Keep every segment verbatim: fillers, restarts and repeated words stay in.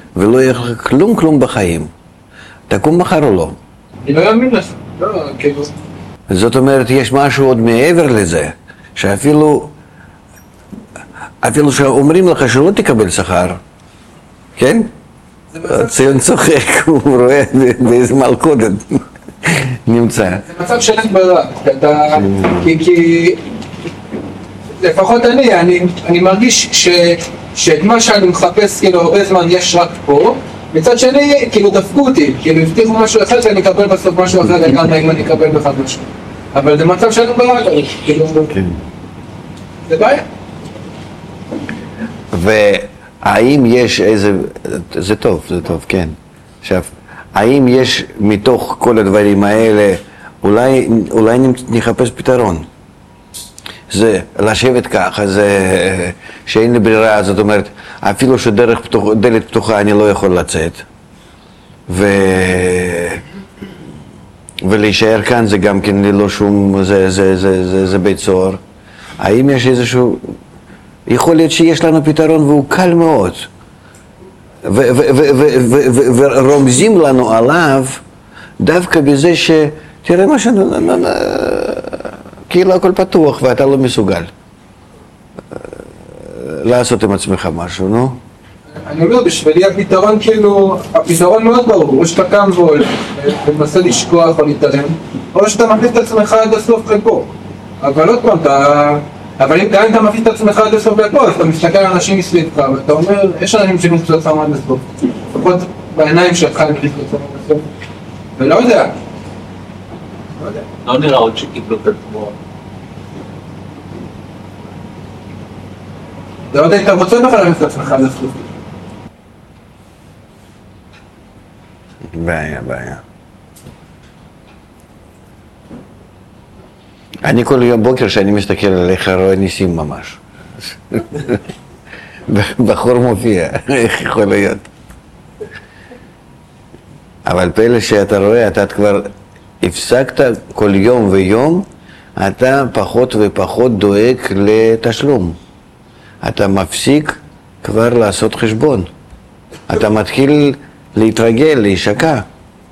ולא יהיה לך כלום כלום בחיים. תקום מחר או לא? אני לא אאמין לך, לא, כאילו... זאת אומרת, יש משהו עוד מעבר לזה, שאפילו, אפילו שאומרים לך שלא תקבל שכר, כן? ציון צוחק, הוא רואה באיזה מלכודת נמצא. זה מצב של אין ברירה, כי לפחות אני, אני מרגיש שאת מה שאני מחפש כאילו הרבה זמן יש רק פה, מצד שני, כאילו דפקו אותי, כאילו הבטיחו משהו אחד ואני אקבל בסוף משהו אחר לגמרי אם אני אקבל בכלל משהו. אבל זה מצב שאין ברירה, כאילו... זה בעיה. והאם יש איזה... זה טוב, זה טוב, כן. עכשיו, האם יש מתוך כל הדברים האלה, אולי, אולי נחפש פתרון? זה לשבת ככה, זה שאין לי ברירה, זאת אומרת, אפילו שדרך פתוח, דלת פתוחה אני לא יכול לצאת. ו... ולהישאר כאן זה גם כן ללא שום, זה, זה, זה, זה, זה בית סוהר. האם יש איזשהו... יכול להיות שיש לנו פתרון והוא קל מאוד. ורומזים לנו עליו דווקא בזה ש... תראה מה ש... כאילו הכל פתוח ואתה לא מסוגל לעשות עם עצמך משהו, נו? אני אומר, בשבילי הפתרון כאילו, הפתרון מאוד ברור, או שאתה קם ומנסה לשכוח או להתעלם, או שאתה מכניס את עצמך עד הסוף לפה. אבל עוד פעם, אתה... אבל גם אם אתה מכניס את עצמך עד הסוף לפה, אז אתה מסתכל על אנשים מסביבך, ואתה אומר, יש אנשים שמכניסו את עצמם עד הסוף. לפחות בעיניים שלך הם מכניסו את עצמם עד הסוף. ולא יודע. לא יודע. לא נראה עוד שקיבלו את עצמו. זה עוד היית רוצה בכלל להכניס את עצמך עד הסוף. בעיה, בעיה. אני כל יום בוקר שאני מסתכל עליך רואה ניסים ממש. בחור מופיע, איך יכול להיות? אבל פלא שאתה רואה, אתה כבר הפסקת כל יום ויום, אתה פחות ופחות דואג לתשלום. אתה מפסיק כבר לעשות חשבון. אתה מתחיל להתרגל, להישקע.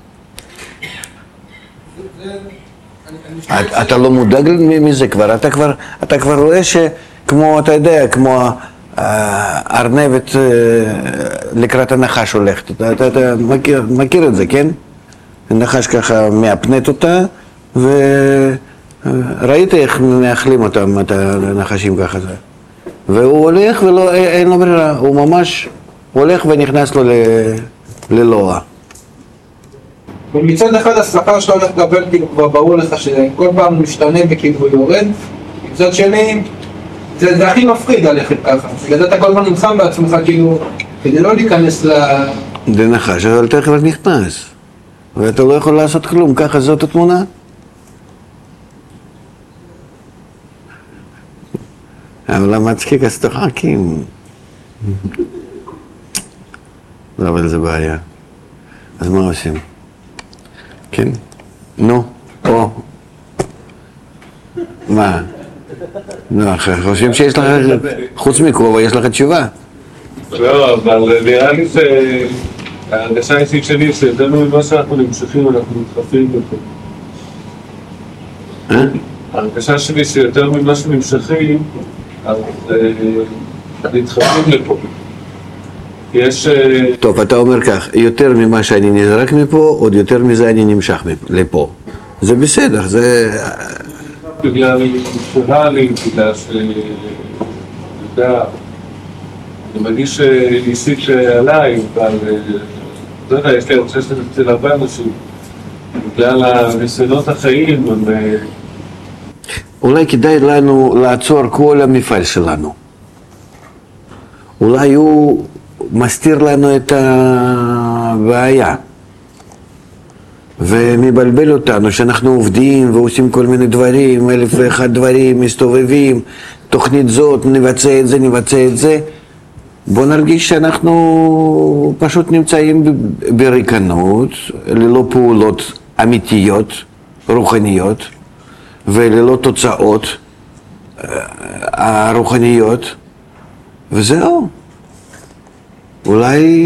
אתה לא מודאג מזה כבר, אתה כבר, אתה כבר רואה שכמו, אתה יודע, כמו ארנבת לקראת הנחש הולכת, אתה, אתה, אתה מכיר, מכיר את זה, כן? הנחש ככה מאפנת אותה, וראית איך מאכלים אותם, את הנחשים ככה זה. והוא הולך ולא, אין לו ברירה, הוא ממש הולך ונכנס לו ללוע. מצד אחד השכר שאתה הולך לקבל כאילו כבר ברור לך שכל פעם משתנה וכאילו יורד, מצד שני זה, זה הכי מפחיד ללכת ככה, בגלל זה אתה כל הזמן נלחם בעצמך כאילו כדי לא להיכנס ל... זה נחש, אבל אתה כבר נכנס ואתה לא יכול לעשות כלום, ככה זאת התמונה. אבל המצחיק אז תחכים. לא, אבל זה בעיה. אז מה עושים? כן? נו, או. מה? נו, חושבים שיש לך, חוץ מכובע, יש לך תשובה? לא, אבל נראה לי שההרגשה האישית שלי שיותר ממה שאנחנו נמשכים, אנחנו מתחפים לפה. אה? ההרגשה שלי שיותר ממה שנמשכים, אז נדחפים לפה. יש... טוב, אתה אומר כך, יותר ממה שאני נזרק מפה, עוד יותר מזה אני נמשך לפה. זה בסדר, זה... בגלל פורלי, בגלל ש... יודע, אני מרגיש אישית עליי, אבל... לא יודע, יש לי רוצה שזה אצל הרבה אנשים. בגלל הניסיונות החיים, הם... אולי כדאי לנו לעצור כל המפעל שלנו. אולי הוא מסתיר לנו את הבעיה ומבלבל אותנו שאנחנו עובדים ועושים כל מיני דברים, אלף ואחד דברים, מסתובבים, תוכנית זאת, נבצע את זה, נבצע את זה. בוא נרגיש שאנחנו פשוט נמצאים בריקנות, ללא פעולות אמיתיות, רוחניות, וללא תוצאות הרוחניות, וזהו. אולי